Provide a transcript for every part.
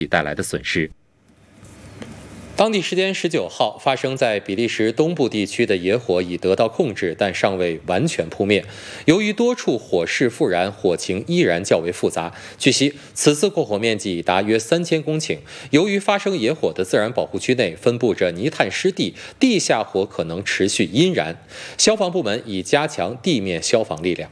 带来的损失。当地时间19号，发生在比利时东部地区的野火已得到控制，但尚未完全扑灭。由于多处火势复燃，火情依然较为复杂。据悉，此次过火面积已达约3000公顷。由于发生野火的自然保护区内分布着泥炭湿地，地下火可能持续阴燃。消防部门已加强地面消防力量。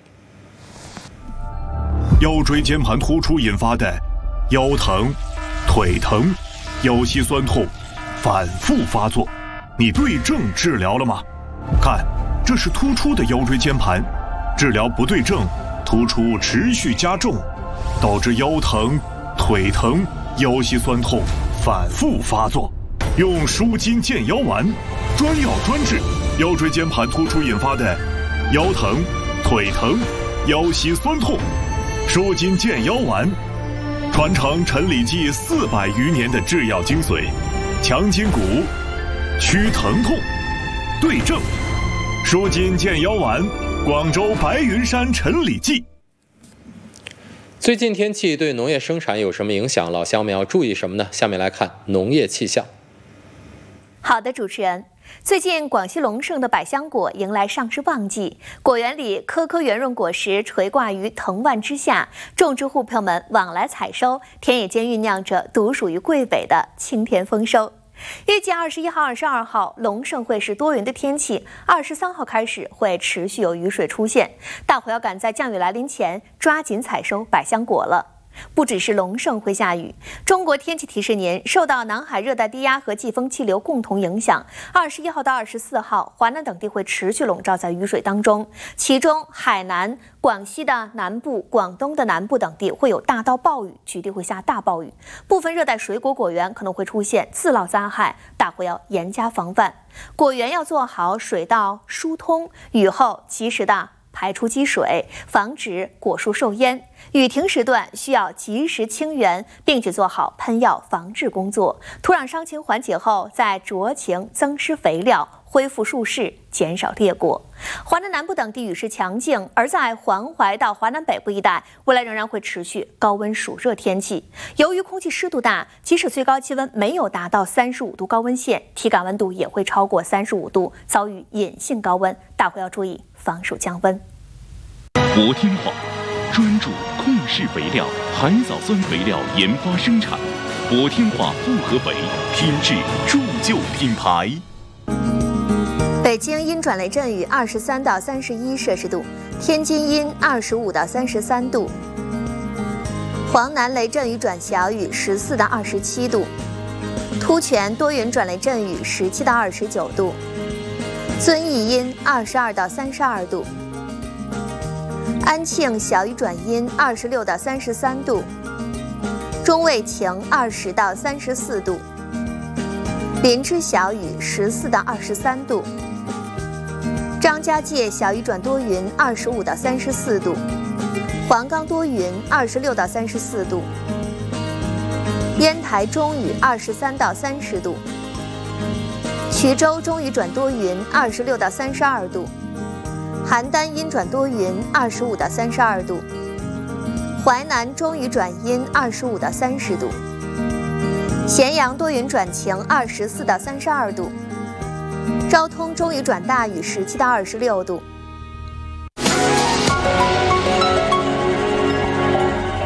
腰椎间盘突出引发的腰疼、腿疼、腰膝酸痛反复发作，你对症治疗了吗？看，这是突出的腰椎间盘，治疗不对症，突出持续加重，导致腰疼、腿疼、腰膝酸痛反复发作。用舒筋健腰丸，专药专治腰椎间盘突出引发的腰疼、腿疼、腰膝酸痛。舒筋健腰丸，传承陈李济400余年的制药精髓，强筋骨，祛疼痛，对症。舒筋健腰丸，广州白云山陈李济。 最近天气对农业生产有什么影响？老乡们要注意什么呢？下面来看农业气象。 好的，主持人。最近广西隆盛的百香果迎来上市旺季，果园里颗颗圆润果实垂挂于藤蔓之下，种植户朋友们往来采收，田野间酝酿着独属于桂北的清甜丰收。预计21号、22号隆盛会是多云的天气，23号开始会持续有雨水出现，大伙要赶在降雨来临前抓紧采收百香果了。不只是隆盛会下雨，中国天气提示您，受到南海热带低压和季风气流共同影响，21号到24号，华南等地会持续笼罩在雨水当中，其中海南、广西的南部、广东的南部等地会有大到暴雨，局地会下大暴雨，部分热带水果果园可能会出现自涝灾害，大伙要严加防范。果园要做好水道疏通，雨后及时的排出积水，防止果树受淹。雨停时段需要及时清园，并且做好喷药防治工作。土壤伤情缓解后，再酌情增施肥料，恢复树势，减少裂果。华南南部等地雨势强劲，而在黄淮到华南北部一带，未来仍然会持续高温暑热天气。由于空气湿度大，即使最高气温没有达到35度高温线，体感温度也会超过35度，遭遇隐性高温，大伙要注意防暑降温。 博天化专注控制肥料、海藻酸肥料研发生产，博天化复合肥，品质铸就品牌。 北京阴转雷阵雨23到31摄氏度，天津阴25到33度，黄南雷阵雨转小雨14到27度，突泉多云转雷阵雨17到29度，遵义阴22到32度，安庆小雨转阴26到33度，中卫晴20到34度，林芝小雨14到23度，张家界小雨转多云25到34度，黄冈多云26到34度，烟台中雨23到30度，衢州中雨转多云26到32度，邯郸阴转多云25到32度，淮南中雨转阴25到30度，咸阳多云转晴24到32度，昭通中雨转大雨17到26度。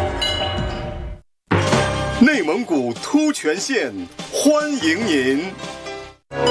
内蒙古突泉县欢迎您。